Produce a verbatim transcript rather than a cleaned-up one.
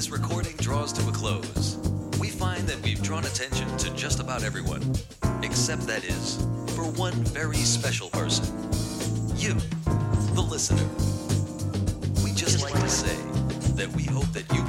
This recording draws to a close. We find that we've drawn attention to just about everyone, except that is, for one very special person. You, the listener. We just like to say that we hope that you